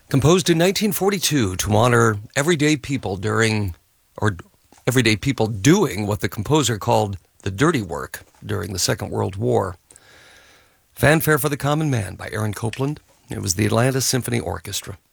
Composed in 1942 to honor everyday people doing what the composer called the dirty work during the Second World War. Fanfare for the Common Man by Aaron Copland. It was the Atlanta Symphony Orchestra.